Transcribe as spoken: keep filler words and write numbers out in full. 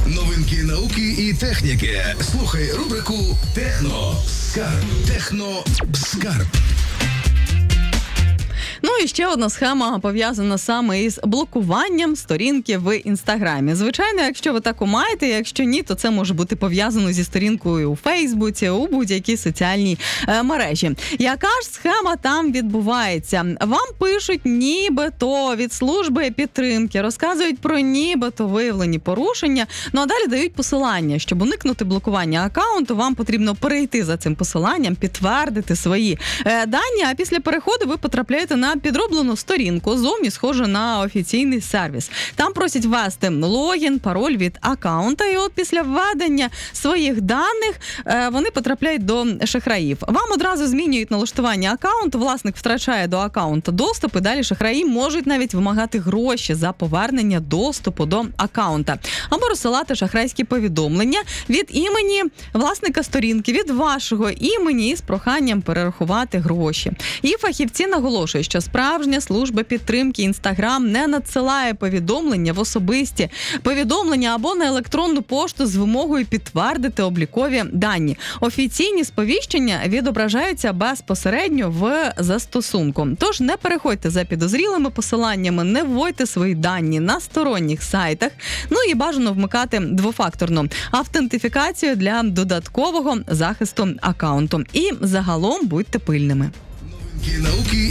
Новинки науки і техніки. Слухай рубрику Техно Скарб. Техно Скарб. Ну і ще одна схема пов'язана саме із блокуванням сторінки в Інстаграмі. Звичайно, якщо ви таку маєте, якщо ні, то це може бути пов'язано зі сторінкою у Фейсбуці, у будь-якій соціальній е, мережі. Яка ж схема там відбувається? Вам пишуть нібито від служби підтримки, розказують про нібито виявлені порушення, ну а далі дають посилання. Щоб уникнути блокування акаунту, вам потрібно перейти за цим посиланням, підтвердити свої е, дані, а після переходу ви потрапляєте на підроблену сторінку, зовні схожу на офіційний сервіс. Там просять ввести логін, пароль від акаунта, і от після введення своїх даних е, вони потрапляють до шахраїв. Вам одразу змінюють налаштування акаунту, власник втрачає до акаунту доступ, і далі шахраї можуть навіть вимагати гроші за повернення доступу до акаунта. Або розсилати шахрайські повідомлення від імені власника сторінки, від вашого імені із проханням перерахувати гроші. І фахівці наголошують, що справжня служба підтримки Інстаграм не надсилає повідомлення в особисті повідомлення або на електронну пошту з вимогою підтвердити облікові дані. Офіційні сповіщення відображаються безпосередньо в застосунку. Тож не переходьте за підозрілими посиланнями, не вводьте свої дані на сторонніх сайтах. Ну і бажано вмикати двофакторну автентифікацію для додаткового захисту акаунту. І загалом будьте пильними. Новинки науки